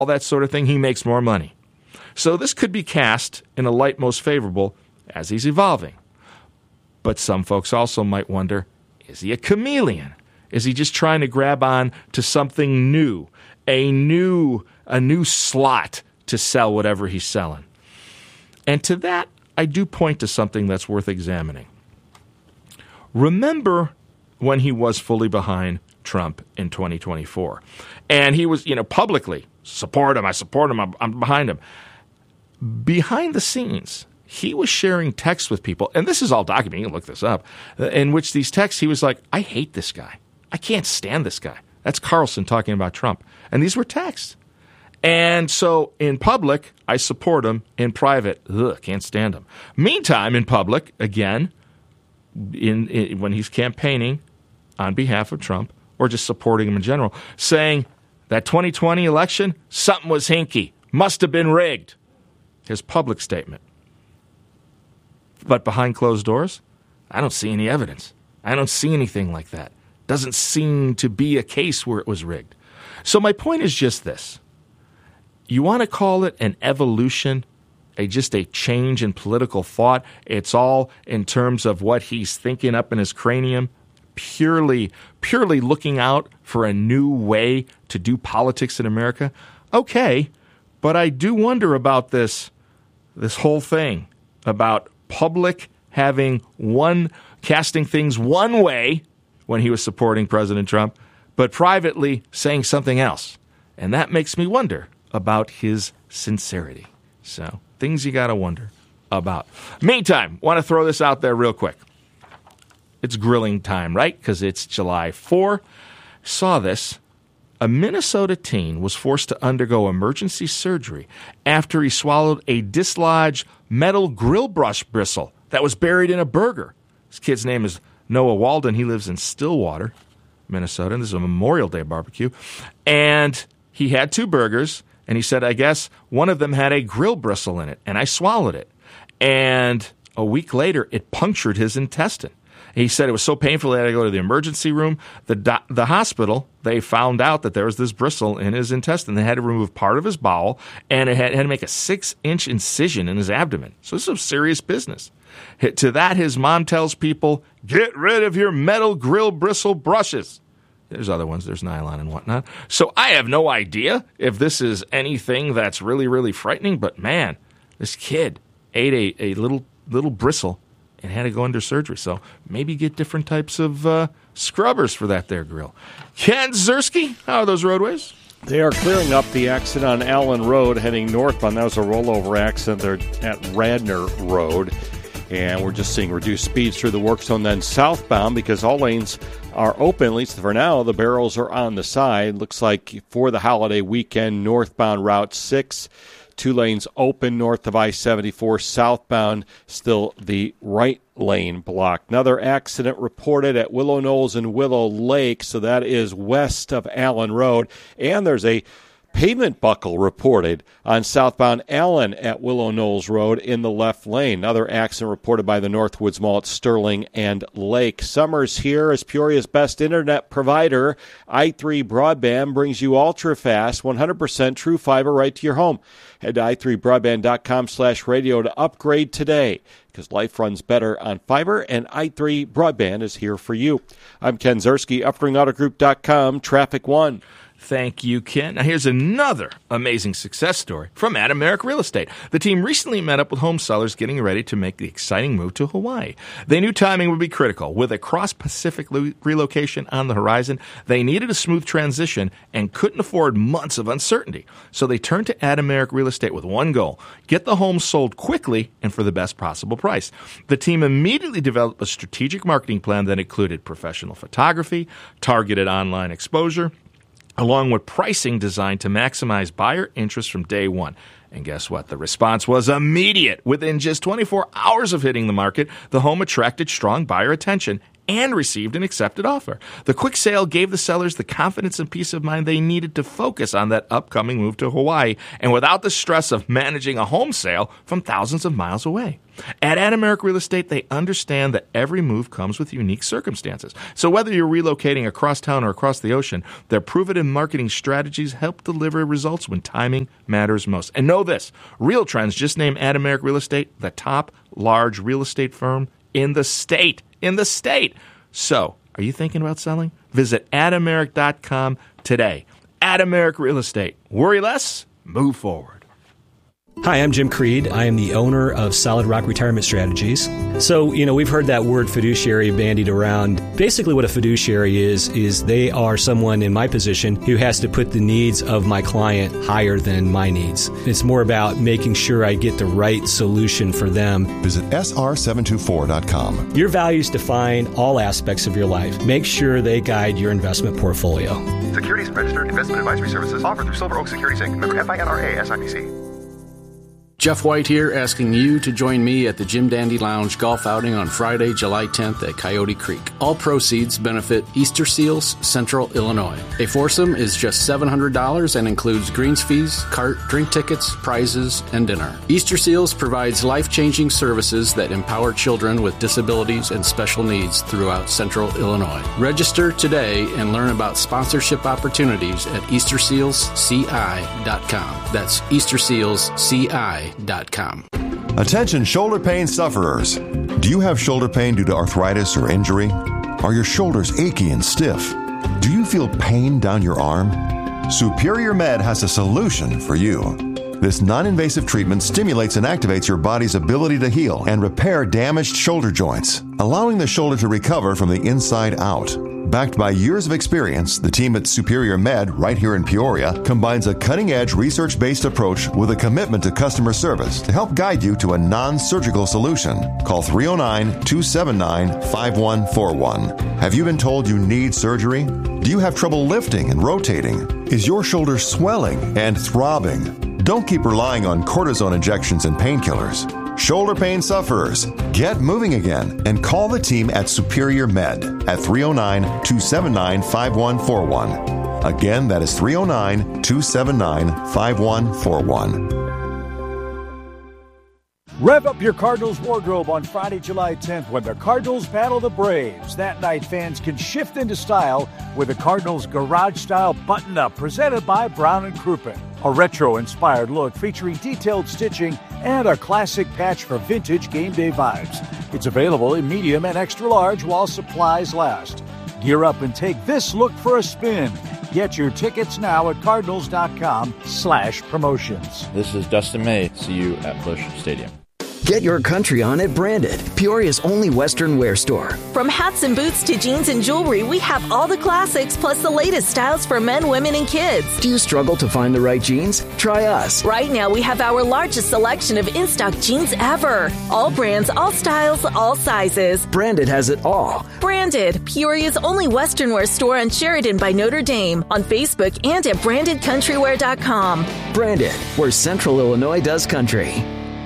all that sort of thing, he makes more money. So this could be cast in a light most favorable as he's evolving. But some folks also might wonder, is he a chameleon? Is he just trying to grab on to something new, a new slot to sell whatever he's selling? And to that, I do point to something that's worth examining. Remember when he was fully behind Trump in 2024. And he was, publicly, support him, I'm behind him. Behind the scenes, he was sharing texts with people, and this is all documented, you can look this up, in which these texts, he was like, I hate this guy. I can't stand this guy. That's Carlson talking about Trump. And these were texts. And so in public, I support him. In private, can't stand him. Meantime, in public, again, when he's campaigning on behalf of Trump or just supporting him in general, saying that 2020 election, something was hinky, must have been rigged. His public statement. But behind closed doors, I don't see any evidence. I don't see anything like that. Doesn't seem to be a case where it was rigged. So my point is just this. You want to call it an evolution, just a change in political thought. It's all in terms of what he's thinking up in his cranium, purely looking out for a new way to do politics in America. Okay, but I do wonder about this whole thing about public casting things one way when he was supporting President Trump, but privately saying something else. And that makes me wonder about his sincerity. So, things you got to wonder about. Meantime, want to throw this out there real quick. It's grilling time, right? Because it's July 4. Saw this. A Minnesota teen was forced to undergo emergency surgery after he swallowed a dislodged metal grill brush bristle that was buried in a burger. This kid's name is Noah Walden. He lives in Stillwater, Minnesota. This is a Memorial Day barbecue. And he had 2 burgers, and he said, I guess one of them had a grill bristle in it, and I swallowed it. And a week later, it punctured his intestine. He said it was so painful he had to go to the emergency room. The hospital, they found out that there was this bristle in his intestine. They had to remove part of his bowel, and it had to make a 6-inch incision in his abdomen. So this is some serious business. To that, his mom tells people, get rid of your metal grill bristle brushes. There's other ones. There's nylon and whatnot. So I have no idea if this is anything that's really, really frightening. But, man, this kid ate a little bristle and had to go under surgery. So maybe get different types of scrubbers for that there grill. Ken Ziersky, how are those roadways? They are clearing up the accident on Allen Road heading northbound. That was a rollover accident there at Radnor Road. And we're just seeing reduced speeds through the work zone. Then southbound, because all lanes are open, at least for now, the barrels are on the side. Looks like for the holiday weekend, northbound Route 6, 2 lanes open north of I-74. Southbound, still the right lane blocked. Another accident reported at Willow Knolls and Willow Lake, so that is west of Allen Road. And there's a pavement buckle reported on southbound Allen at Willow Knolls Road in the left lane. Another accident reported by the Northwoods Mall at Sterling and Lake. Summer's here as Peoria's best internet provider. i3 Broadband brings you ultra-fast, 100% true fiber right to your home. Head to i3broadband.com/radio to upgrade today, because life runs better on fiber, and i3 Broadband is here for you. I'm Ken Ziersky, UpringAutoGroup.com, Traffic One. Thank you, Ken. Now, here's another amazing success story from Adameric Real Estate. The team recently met up with home sellers getting ready to make the exciting move to Hawaii. They knew timing would be critical. With a cross-Pacific relocation on the horizon, they needed a smooth transition and couldn't afford months of uncertainty. So they turned to Adameric Real Estate with one goal: get the home sold quickly and for the best possible price. The team immediately developed a strategic marketing plan that included professional photography, targeted online exposure, along with pricing designed to maximize buyer interest from day one. And guess what? The response was immediate. Within just 24 hours of hitting the market, the home attracted strong buyer attention and received an accepted offer. The quick sale gave the sellers the confidence and peace of mind they needed to focus on that upcoming move to Hawaii, and without the stress of managing a home sale from thousands of miles away. At Adameric Real Estate, they understand that every move comes with unique circumstances. So whether you're relocating across town or across the ocean, their proven marketing strategies help deliver results when timing matters most. And know this, Real Trends just named Adameric Real Estate the top large real estate firm in the state. So, are you thinking about selling? Visit Adameric.com today. Adameric Real Estate. Worry less, move forward. Hi, I'm Jim Creed. I am the owner of Solid Rock Retirement Strategies. So, we've heard that word fiduciary bandied around. Basically what a fiduciary is they are someone in my position who has to put the needs of my client higher than my needs. It's more about making sure I get the right solution for them. Visit sr724.com. Your values define all aspects of your life. Make sure they guide your investment portfolio. Securities registered investment advisory services offered through Silver Oak Securities Inc. Member FINRA SIPC. Jeff White here, asking you to join me at the Jim Dandy Lounge golf outing on Friday, July 10th at Coyote Creek. All proceeds benefit Easter Seals, Central Illinois. A foursome is just $700 and includes greens fees, cart, drink tickets, prizes, and dinner. Easter Seals provides life-changing services that empower children with disabilities and special needs throughout Central Illinois. Register today and learn about sponsorship opportunities at EasterSealsCI.com. That's EasterSealsCI.com. Attention shoulder pain sufferers. Do you have shoulder pain due to arthritis or injury? Are your shoulders achy and stiff? Do you feel pain down your arm? Superior Med has a solution for you. This non-invasive treatment stimulates and activates your body's ability to heal and repair damaged shoulder joints, allowing the shoulder to recover from the inside out. Backed by years of experience, the team at Superior Med, right here in Peoria, combines a cutting-edge research-based approach with a commitment to customer service to help guide you to a non-surgical solution. Call 309-279-5141. Have you been told you need surgery? Do you have trouble lifting and rotating? Is your shoulder swelling and throbbing? Don't keep relying on cortisone injections and painkillers. Shoulder pain sufferers, get moving again and call the team at Superior Med at 309-279-5141. Again, that is 309-279-5141. Rev up your Cardinals wardrobe on Friday, July 10th when the Cardinals battle the Braves. That night, fans can shift into style with the Cardinals garage-style button-up presented by Brown & Crouppen. A retro-inspired look featuring detailed stitching and a classic patch for vintage game day vibes. It's available in medium and extra large while supplies last. Gear up and take this look for a spin. Get your tickets now at cardinals.com/promotions. This is Dustin May. See you at Busch Stadium. Get your country on at Branded, Peoria's only Western wear store. From hats and boots to jeans and jewelry, we have all the classics plus the latest styles for men, women, and kids. Do you struggle to find the right jeans? Try us. Right now, we have our largest selection of in-stock jeans ever. All brands, all styles, all sizes. Branded has it all. Branded, Peoria's only Western wear store on Sheridan by Notre Dame, on Facebook and at brandedcountrywear.com. Branded, where Central Illinois does country.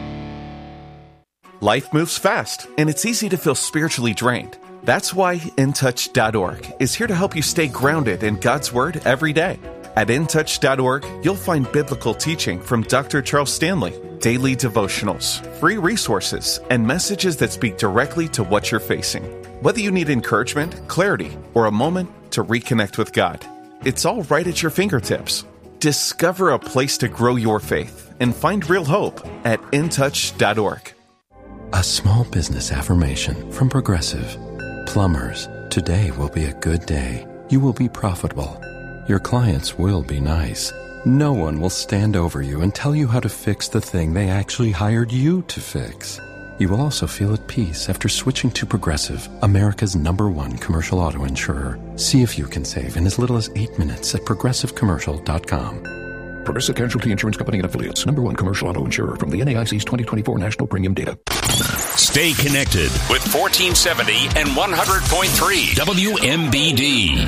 Life moves fast, and it's easy to feel spiritually drained. That's why InTouch.org is here to help you stay grounded in God's Word every day. At InTouch.org, you'll find biblical teaching from Dr. Charles Stanley, daily devotionals, free resources, and messages that speak directly to what you're facing. Whether you need encouragement, clarity, or a moment to reconnect with God, it's all right at your fingertips. Discover a place to grow your faith and find real hope at InTouch.org. A small business affirmation from Progressive. Plumbers, today will be a good day. You will be profitable. Your clients will be nice. No one will stand over you and tell you how to fix the thing they actually hired you to fix. You will also feel at peace after switching to Progressive, America's #1 commercial auto insurer. See if you can save in as little as 8 minutes at progressivecommercial.com. Progressive Casualty Insurance Company and Affiliates. #1 commercial auto insurer from the NAIC's 2024 National Premium Data. Stay connected with 1470 and 100.3 WMBD.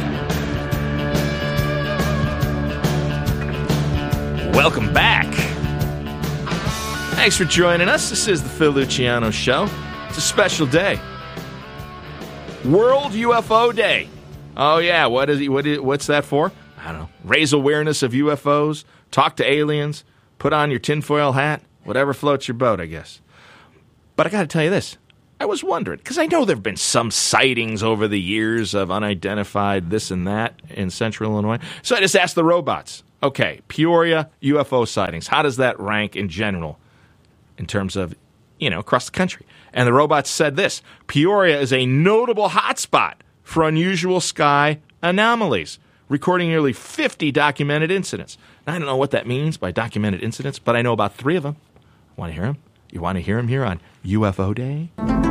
Welcome back. Thanks for joining us. This is the Phil Luciano Show. It's a special day. World UFO Day. Oh, yeah. What's that for? I don't know. Raise awareness of UFOs, talk to aliens, put on your tinfoil hat, whatever floats your boat, I guess. But I got to tell you this. I was wondering, because I know there have been some sightings over the years of unidentified this and that in central Illinois. So I just asked the robots, okay, Peoria UFO sightings, how does that rank in general in terms of, across the country? And the robots said this: Peoria is a notable hotspot for unusual sky anomalies, recording nearly 50 documented incidents. Now, I don't know what that means by documented incidents, but I know about 3 of them. Want to hear them? You want to hear them here on UFO Day?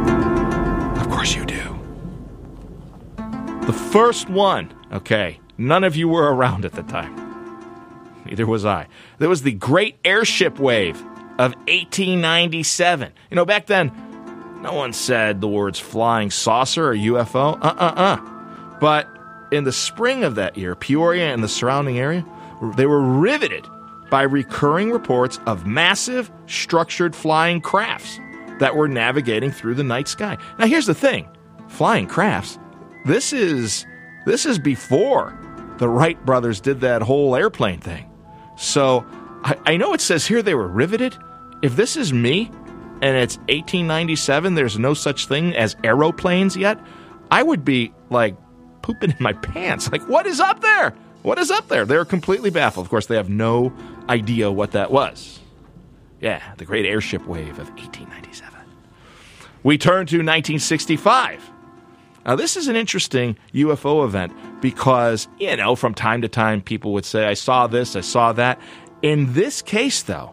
Of course you do. The first one, okay, none of you were around at the time. Neither was I. There was the Great Airship Wave of 1897. Back then, no one said the words flying saucer or UFO. But in the spring of that year, Peoria and the surrounding area, they were riveted by recurring reports of massive structured flying crafts that were navigating through the night sky. Now, here's the thing. Flying crafts, this is before the Wright brothers did that whole airplane thing. So I know it says here they were riveted. If this is me and it's 1897, there's no such thing as aeroplanes yet, I would be like pooping in my pants. Like, what is up there? What is up there? They're completely baffled. Of course, they have no idea what that was. Yeah, the Great Airship Wave of 1897. We turn to 1965. Now, this is an interesting UFO event because, from time to time, people would say, I saw this, I saw that. In this case, though,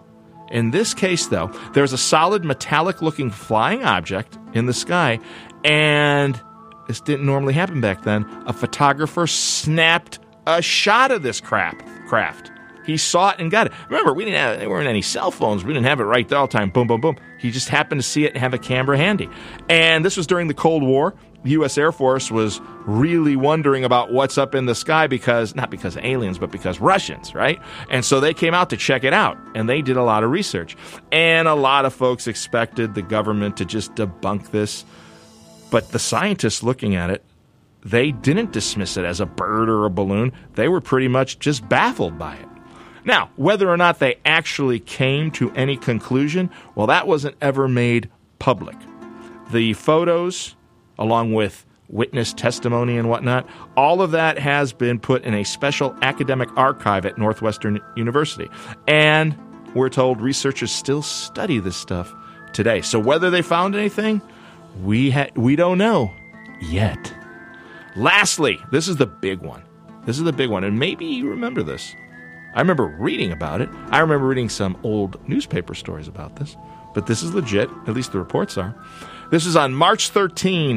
there's a solid metallic-looking flying object in the sky, and this didn't normally happen back then. A photographer snapped a shot of this craft. He saw it and got it. Remember, there weren't any cell phones. We didn't have it right there all the time. Boom, boom, boom. He just happened to see it and have a camera handy. And this was during the Cold War. The U.S. Air Force was really wondering about what's up in the sky not because of aliens, but because Russians, right? And so they came out to check it out, and they did a lot of research. And a lot of folks expected the government to just debunk this. But the scientists looking at it, they didn't dismiss it as a bird or a balloon. They were pretty much just baffled by it. Now, whether or not they actually came to any conclusion, well, that wasn't ever made public. The photos, along with witness testimony and whatnot, all of that has been put in a special academic archive at Northwestern University. And we're told researchers still study this stuff today. So whether they found anything, we don't know yet. Lastly, this is the big one. And maybe you remember this. I remember reading about it. I remember reading some old newspaper stories about this. But this is legit, at least the reports are. This is on March 13,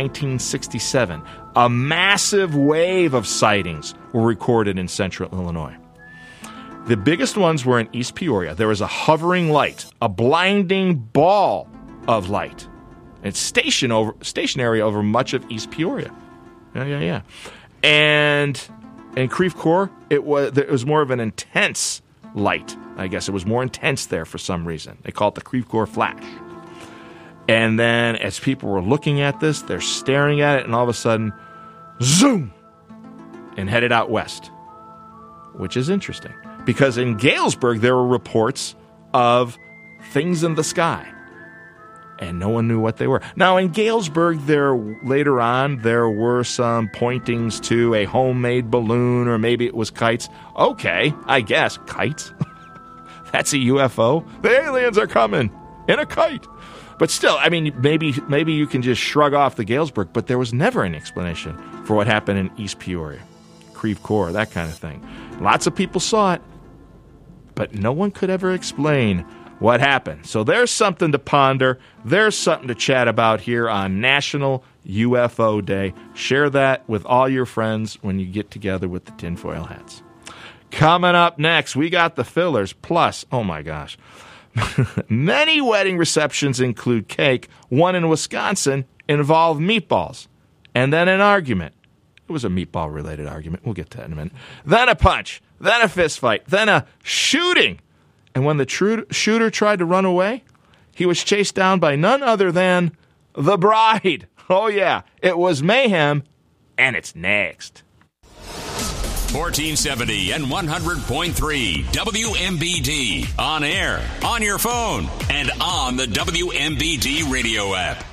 1967. A massive wave of sightings were recorded in central Illinois. The biggest ones were in East Peoria. There was a hovering light, a blinding ball of light. It's stationary over much of East Peoria. Yeah. And in Creve Coeur, it was more of an intense light. I guess it was more intense there for some reason. They call it the Creve Coeur flash. And then as people were looking at this, they're staring at it, and all of a sudden, zoom, and headed out west, which is interesting. Because in Galesburg, there were reports of things in the sky, and no one knew what they were. Now, in Galesburg, later on, there were some pointings to a homemade balloon, or maybe it was kites. Okay, I guess, kites. That's a UFO. The aliens are coming in a kite. But still, I mean, maybe you can just shrug off the Galesburg, but there was never an explanation for what happened in East Peoria, Creve Coeur, that kind of thing. Lots of people saw it, but no one could ever explain what happened. So there's something to ponder. There's something to chat about here on National UFO Day. Share that with all your friends when you get together with the tinfoil hats. Coming up next, we got the fillers. Plus, oh my gosh, many wedding receptions include cake. One in Wisconsin involved meatballs. And then an argument. It was a meatball-related argument. We'll get to that in a minute. Then a punch. Then a fist fight. Then a shooting. And when the shooter tried to run away, he was chased down by none other than the bride. Oh, yeah, it was mayhem, and it's next. 1470 and 100.3 WMBD. On air, on your phone, and on the WMBD radio app.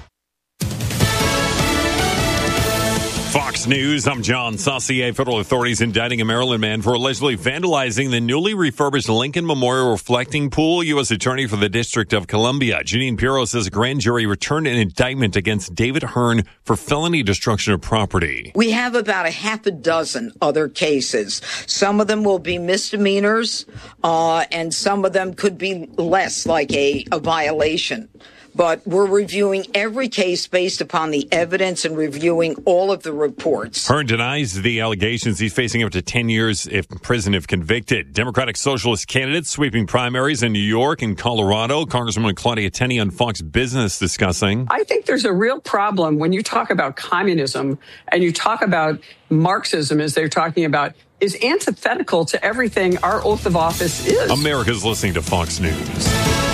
Fox News, I'm John Saucier. Federal authorities indicting a Maryland man for allegedly vandalizing the newly refurbished Lincoln Memorial Reflecting Pool. U.S. Attorney for the District of Columbia, Janine Pirro, says a grand jury returned an indictment against David Hearn for felony destruction of property. We have about a half a dozen other cases. Some of them will be misdemeanors, and some of them could be less, like a violation. But we're reviewing every case based upon the evidence and reviewing all of the reports. Hearn denies the allegations. He's facing up to 10 years in prison if convicted. Democratic Socialist candidates sweeping primaries in New York and Colorado. Congresswoman Claudia Tenney on Fox Business discussing. I think there's a real problem when you talk about communism and you talk about Marxism, as they're talking about, is antithetical to everything our oath of office is. America's listening to Fox News.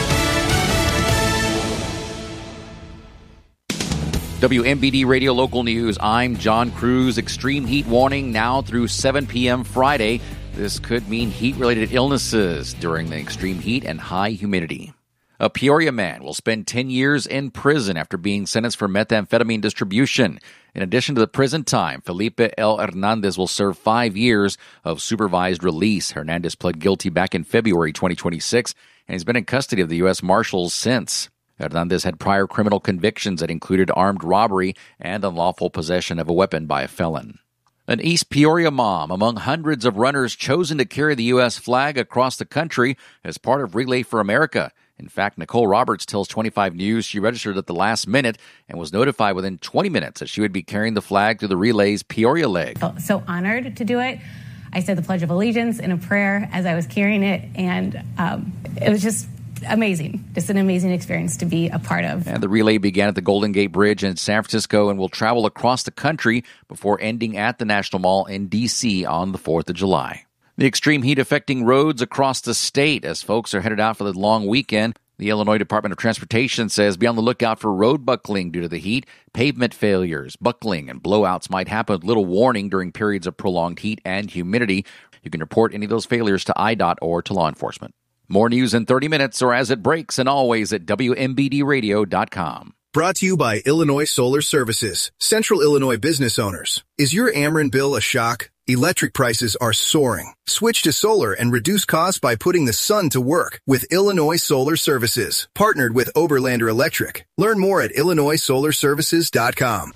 WMBD Radio Local News. I'm John Cruz. Extreme heat warning now through 7 p.m. Friday. This could mean heat-related illnesses during the extreme heat and high humidity. A Peoria man will spend 10 years in prison after being sentenced for methamphetamine distribution. In addition to the prison time, Felipe L. Hernandez will serve 5 years of supervised release. Hernandez pled guilty back in February 2026 and has been in custody of the U.S. Marshals since. Hernandez had prior criminal convictions that included armed robbery and unlawful possession of a weapon by a felon. An East Peoria mom among hundreds of runners chosen to carry the U.S. flag across the country as part of Relay for America. In fact, Nicole Roberts tells 25 News she registered at the last minute and was notified within 20 minutes that she would be carrying the flag through the relay's Peoria leg. I felt so honored to do it. I said the Pledge of Allegiance in a prayer as I was carrying it, and it was just amazing. Just an amazing experience to be a part of. And the relay began at the Golden Gate Bridge in San Francisco and will travel across the country before ending at the National Mall in D.C. on the 4th of July. The extreme heat affecting roads across the state as folks are headed out for the long weekend. The Illinois Department of Transportation says be on the lookout for road buckling due to the heat. Pavement failures, buckling, and blowouts might happen with little warning during periods of prolonged heat and humidity. You can report any of those failures to IDOT or to law enforcement. More news in 30 minutes or as it breaks, and always at WMBDradio.com. Brought to you by Illinois Solar Services, Central Illinois business owners. Is your Ameren bill a shock? Electric prices are soaring. Switch to solar and reduce costs by putting the sun to work with Illinois Solar Services, partnered with Oberlander Electric. Learn more at IllinoisSolarServices.com.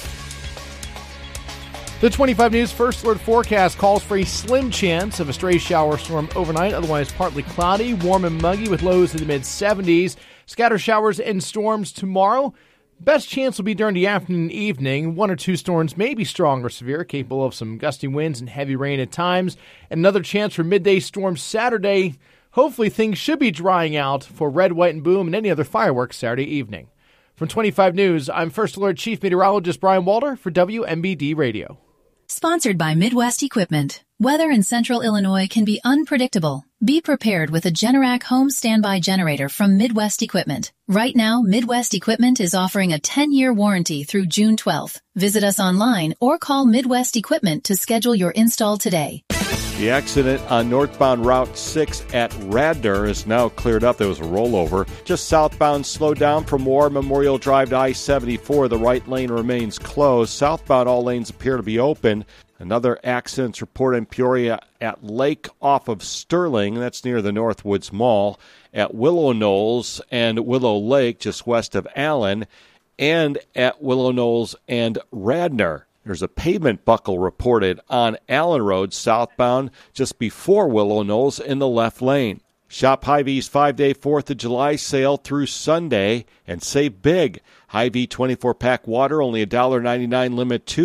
The 25 News First Alert forecast calls for a slim chance of a stray shower storm overnight, otherwise partly cloudy, warm and muggy with lows in the mid-70s. Scatter showers and storms tomorrow. Best chance will be during the afternoon and evening. 1 or 2 storms may be strong or severe, capable of some gusty winds and heavy rain at times. Another chance for midday storms Saturday. Hopefully things should be drying out for Red, White, and Boom and any other fireworks Saturday evening. From 25 News, I'm First Alert Chief Meteorologist Brian Walter for WMBD Radio. Sponsored by Midwest Equipment. Weather in central Illinois can be unpredictable. Be prepared with a Generac home standby generator from Midwest Equipment. Right now, Midwest Equipment is offering a 10-year warranty through June 12th. Visit us online or call Midwest Equipment to schedule your install today. The accident on northbound Route 6 at Radnor is now cleared up. There was a rollover. Just southbound slowed down from War Memorial Drive to I-74. The right lane remains closed. Southbound, all lanes appear to be open. Another accident's reported in Peoria at Lake off of Sterling. That's near the Northwoods Mall. At Willow Knolls and Willow Lake, just west of Allen. And at Willow Knolls and Radnor. There's a pavement buckle reported on Allen Road southbound just before Willow Knolls in the left lane. Shop Hy-Vee's 5-day 4th of July sale through Sunday and save big. Hy-Vee 24-pack water, only $1.99 limit 2.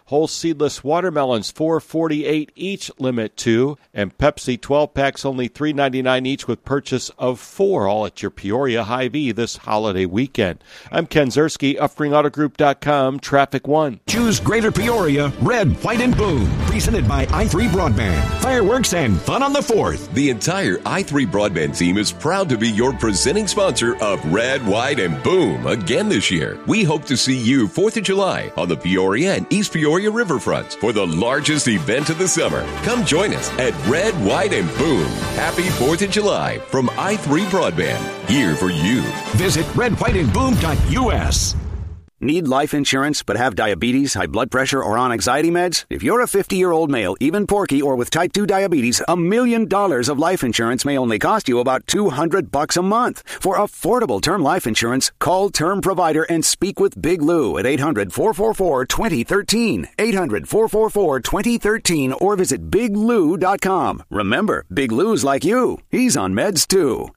Whole seedless watermelons, $4.48 each, limit 2. And Pepsi 12 packs only $3.99 each with purchase of 4, all at your Peoria Hy-Vee this holiday weekend. I'm Ken Zerski, UpspringAutoGroup.com, Traffic 1. Choose Greater Peoria, Red, White, and Boom. Presented by i3 Broadband. Fireworks and fun on the 4th. The entire i3 Broadband team is proud to be your presenting sponsor of Red, White, and Boom again this year. We hope to see you 4th of July on the Peoria and East Peoria riverfronts for the largest event of the summer. Come join us at Red, White, and Boom. Happy 4th of July from i3 Broadband. Here for you. Visit redwhiteandboom.us. Need life insurance but have diabetes, high blood pressure, or on anxiety meds? If you're a 50-year-old male, even porky, or with type 2 diabetes, $1 million of life insurance may only cost you about $200 a month. For affordable term life insurance, call Term Provider and speak with Big Lou at 800-444-2013. 800-444-2013 or visit biglou.com. Remember, Big Lou's like you. He's on meds too.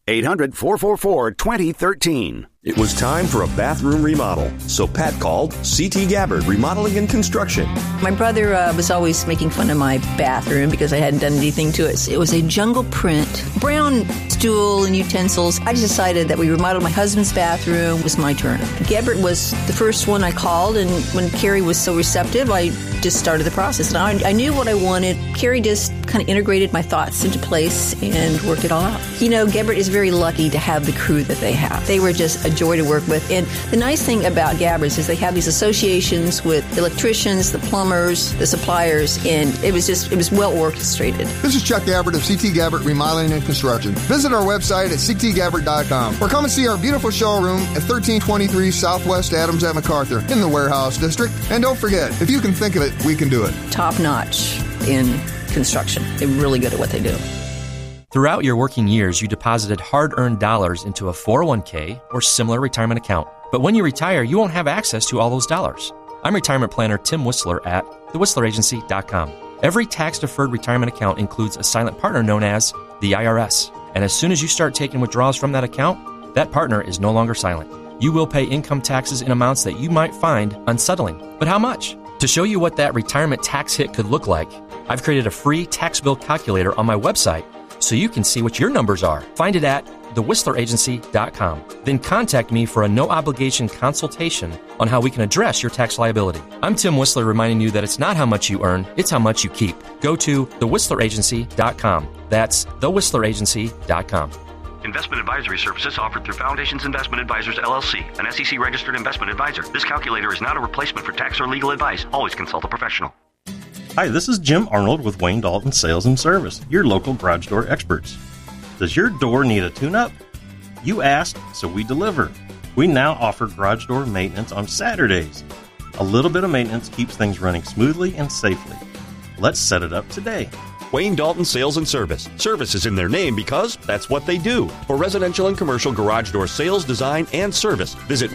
800-444-2013. It was time for a bathroom remodel, so Pat called C.T. Gabbard Remodeling and Construction. My brother was always making fun of my bathroom because I hadn't done anything to it. It was a jungle print, brown stool and utensils. I just decided that we remodeled my husband's bathroom. It was my turn. Gabbard was the first one I called, and when Carrie was so receptive, I just started the process. And I knew what I wanted. Carrie just kind of integrated my thoughts into place and worked it all out. You know, Gabbard is very lucky to have the crew that they have. They were just a joy to work with. And the nice thing about Gabbard's is they have these associations with the electricians, the plumbers, the suppliers, and it was well orchestrated. This is Chuck Gabbard of CT Gabbard Remodeling and Construction. Visit our website at ctgabbard.com or come and see our beautiful showroom at 1323 Southwest Adams at MacArthur in the Warehouse District. And don't forget, if you can think of it, we can do it. Top notch in construction. They're really good at what they do. Throughout your working years, you deposited hard-earned dollars into a 401k or similar retirement account. But when you retire, you won't have access to all those dollars. I'm retirement planner Tim Whistler at thewhistleраgency.com. Every tax-deferred retirement account includes a silent partner known as the IRS. And as soon as you start taking withdrawals from that account, that partner is no longer silent. You will pay income taxes in amounts that you might find unsettling. But how much? To show you what that retirement tax hit could look like, I've created a free tax bill calculator on my website so you can see what your numbers are. Find it at thewhistleраgency.com. Then contact me for a no-obligation consultation on how we can address your tax liability. I'm Tim Whistler reminding you that it's not how much you earn, it's how much you keep. Go to thewhistleраgency.com. That's thewhistleраgency.com. Investment advisory services offered through Foundations Investment Advisors, LLC, an SEC-registered investment advisor. This calculator is not a replacement for tax or legal advice. Always consult a professional. Hi, this is Jim Arnold with Wayne Dalton Sales and Service, your local garage door experts. Does your door need a tune-up? You asked, so we deliver. We now offer garage door maintenance on Saturdays. A little bit of maintenance keeps things running smoothly and safely. Let's set it up today. Wayne Dalton Sales and Service. Service is in their name because that's what they do. For residential and commercial garage door sales, design, and service, visit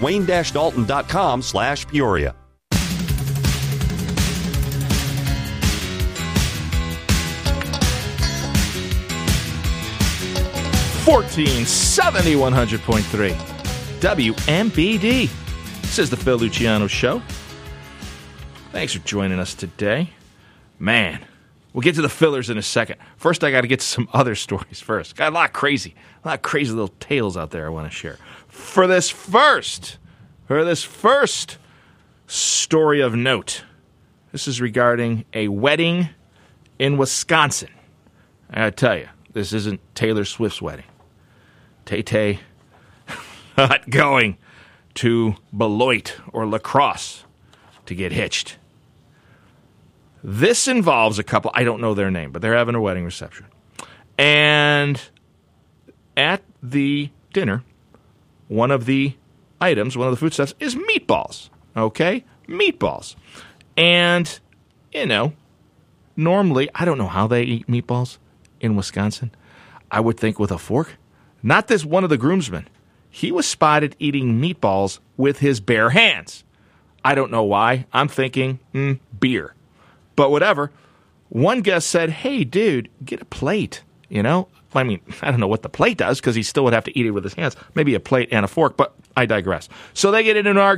wayne-dalton.com/Peoria. $1470 100.3 WMBD. This is the Phil Luciano Show. Thanks for joining us today. Man, we'll get to the fillers in a second. First, I got to get to some other stories first. Got a lot of crazy little tales out there I want to share. For this first story of note, this is regarding a wedding in Wisconsin. I got to tell you, this isn't Taylor Swift's wedding. Tay-Tay not going to Beloit or La Crosse to get hitched. This involves a couple, I don't know their name, but they're having a wedding reception. And at the dinner, one of the foodstuffs is meatballs. Okay? Meatballs. And, normally, I don't know how they eat meatballs in Wisconsin. I would think with a fork. Not this one of the groomsmen. He was spotted eating meatballs with his bare hands. I don't know why. I'm thinking, beer. But whatever. One guest said, hey, dude, get a plate, I mean, I don't know what the plate does because he still would have to eat it with his hands. Maybe a plate and a fork, but I digress. So they get in an argument.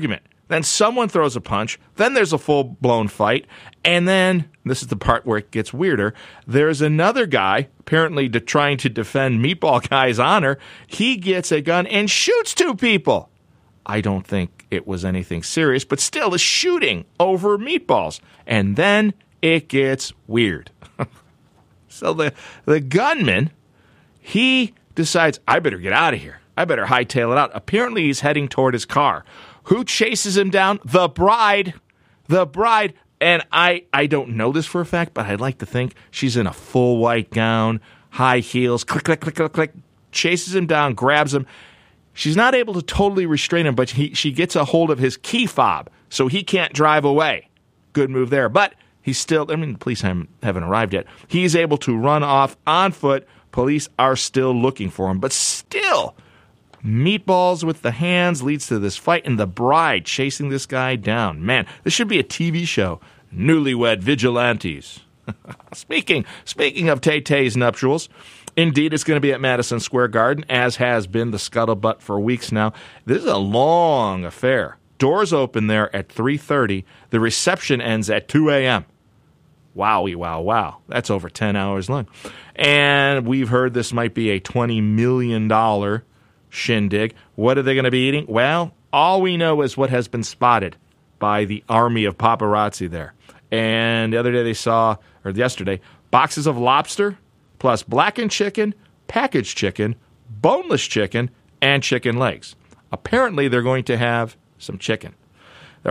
Then someone throws a punch. Then there's a full-blown fight. And then, this is the part where it gets weirder, there's another guy, apparently trying to defend Meatball Guy's honor. He gets a gun and shoots 2 people. I don't think it was anything serious, but still a shooting over meatballs. And then it gets weird. So the gunman, he decides, I better get out of here. I better hightail it out. Apparently he's heading toward his car. Who chases him down? The bride. The bride. And I don't know this for a fact, but I'd like to think she's in a full white gown, high heels, click, click, click, click, click, chases him down, grabs him. She's not able to totally restrain him, but she gets a hold of his key fob, so he can't drive away. Good move there. But he's still, the police haven't arrived yet. He's able to run off on foot. Police are still looking for him, but still, meatballs with the hands leads to this fight, and the bride chasing this guy down. Man, this should be a TV show. Newlywed Vigilantes. Speaking of Tay-Tay's nuptials, indeed, it's going to be at Madison Square Garden, as has been the scuttlebutt for weeks now. This is a long affair. Doors open there at 3:30. The reception ends at 2 a.m. Wowie, wow. That's over 10 hours long. And we've heard this might be a $20 million shindig. What are they going to be eating? Well, all we know is what has been spotted by the army of paparazzi there. And the other day yesterday, boxes of lobster, plus blackened chicken, packaged chicken, boneless chicken, and chicken legs. Apparently, they're going to have some chicken. There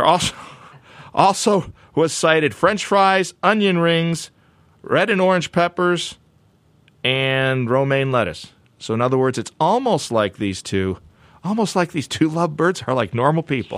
also was cited French fries, onion rings, red and orange peppers, and romaine lettuce. So in other words, it's almost like these two lovebirds are like normal people.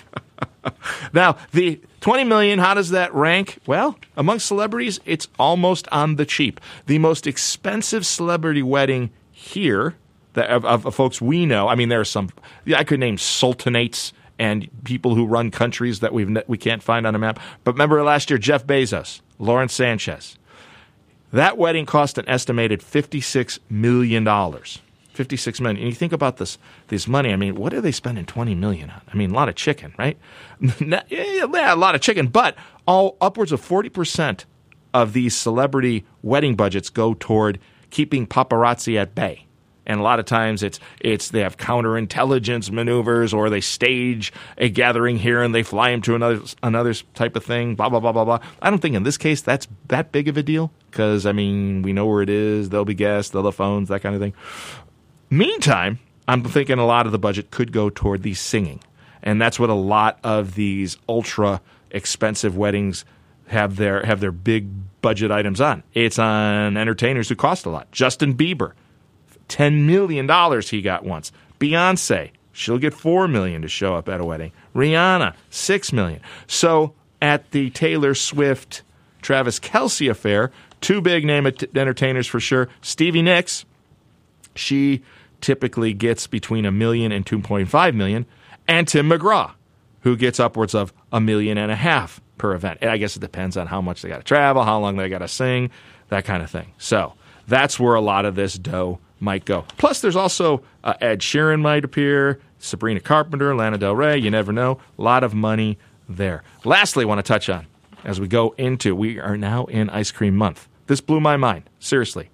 Now, the $20 million, how does that rank? Well, among celebrities, it's almost on the cheap. The most expensive celebrity wedding here, of folks we know, there are some, I could name sultanates and people who run countries that we can't find on a map. But remember last year, Jeff Bezos, Lauren Sanchez. That wedding cost an estimated $56 million. $56 million. And you think about this money, what are they spending $20 million on? A lot of chicken, right? Yeah, a lot of chicken, but upwards of 40% of these celebrity wedding budgets go toward keeping paparazzi at bay. And a lot of times it's they have counterintelligence maneuvers, or they stage a gathering here and they fly him to another type of thing, blah, blah, blah, blah, blah. I don't think in this case that's that big of a deal because, we know where it is. There'll be guests, there'll have phones, that kind of thing. Meantime, I'm thinking a lot of the budget could go toward the singing. And that's what a lot of these ultra expensive weddings have their big budget items on. It's on entertainers who cost a lot. Justin Bieber, $10 million he got once. Beyonce, she'll get $4 million to show up at a wedding. Rihanna, $6 million. So at the Taylor Swift, Travis Kelce affair, 2 big name entertainers for sure. Stevie Nicks, she typically gets between $1 million and $2.5 million. And Tim McGraw, who gets upwards of $1.5 million per event. And I guess it depends on how much they got to travel, how long they got to sing, that kind of thing. So that's where a lot of this dough might go. Plus, there's also Ed Sheeran might appear, Sabrina Carpenter, Lana Del Rey. You never know. A lot of money there. Lastly, I want to touch on, as we go into, we are now in Ice Cream Month. This blew my mind. Seriously.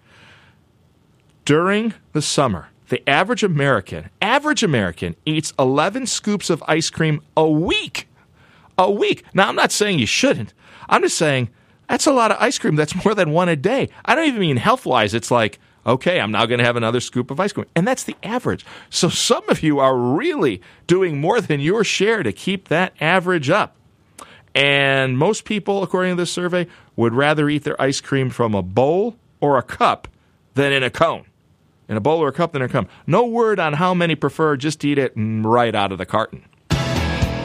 During the summer, the average American eats 11 scoops of ice cream a week. A week. Now, I'm not saying you shouldn't. I'm just saying that's a lot of ice cream. That's more than one a day. I don't even mean health-wise. It's like, okay, I'm now going to have another scoop of ice cream. And that's the average. So some of you are really doing more than your share to keep that average up. And most people, according to this survey, would rather eat their ice cream from a bowl or a cup than in a cone. In a bowl or a cup than in a cone. No word on how many prefer just to eat it right out of the carton.